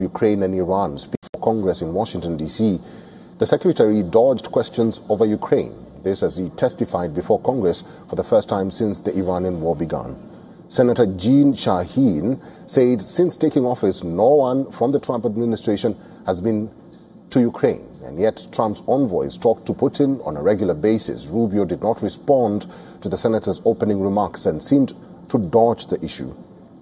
Ukraine and Iran speak for Congress in Washington, D.C., the secretary dodged questions over Ukraine. This as he testified before Congress for the first time since the Iranian war began. Senator Jean Shaheen said since taking office, no one from the Trump administration has been to Ukraine. And yet Trump's envoys talked to Putin on a regular basis. Rubio did not respond to the senator's opening remarks and seemed to dodge the issue.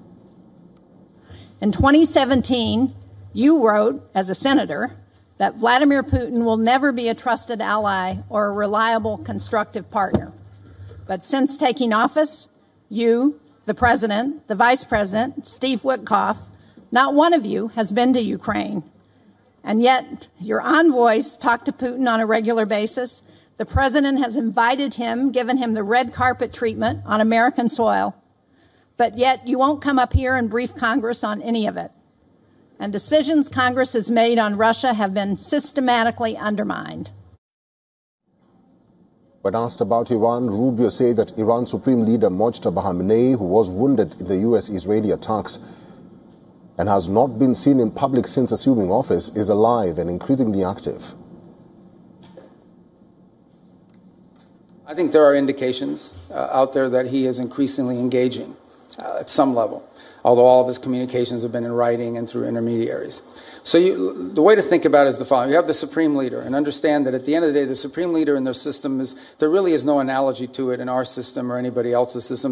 In 2017, you wrote, as a senator, that Vladimir Putin will never be a trusted ally or a reliable, constructive partner. But since taking office, you, the president, the vice president, Steve Witkoff, not one of you has been to Ukraine. And yet your envoys talk to Putin on a regular basis. The president has invited him, given him the red carpet treatment on American soil. But yet you won't come up here and brief Congress on any of it. And decisions Congress has made on Russia have been systematically undermined. When asked about Iran, Rubio said that Iran's Supreme Leader Mojtaba Khamenei, who was wounded in the U.S.-Israeli attacks and has not been seen in public since assuming office, is alive and increasingly active. I think there are indications out there that he is increasingly engaging at some level, although all of his communications have been in writing and through intermediaries. So the way to think about it is the following. You have the Supreme Leader, and understand that at the end of the day, the Supreme Leader in their system there really is no analogy to it in our system or anybody else's system.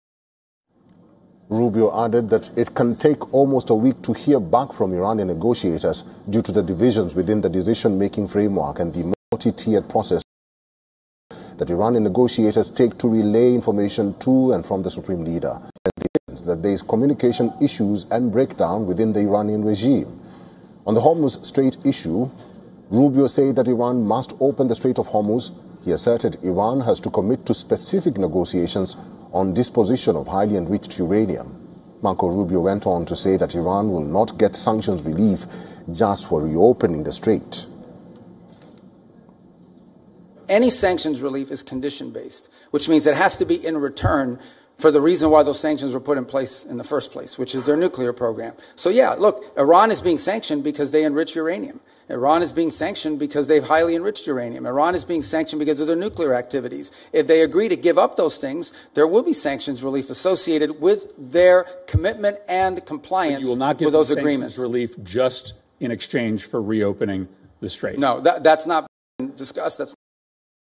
Rubio added that it can take almost a week to hear back from Iranian negotiators due to the divisions within the decision-making framework and the multi-tiered process that Iranian negotiators take to relay information to and from the Supreme Leader, and that there is communication issues and breakdown within the Iranian regime. On the Hormuz Strait issue, Rubio said that Iran must open the Strait of Hormuz. He asserted Iran has to commit to specific negotiations on disposition of highly enriched uranium. Marco Rubio went on to say that Iran will not get sanctions relief just for reopening the strait. Any sanctions relief is condition-based, which means it has to be in return for the reason why those sanctions were put in place in the first place, which is their nuclear program. So yeah, look, Iran is being sanctioned because they enrich uranium. Iran is being sanctioned because they've highly enriched uranium. Iran is being sanctioned because of their nuclear activities. If they agree to give up those things, there will be sanctions relief associated with their commitment and compliance with those agreements. You will not give sanctions relief just in exchange for reopening the strait? No, that's not been discussed. That's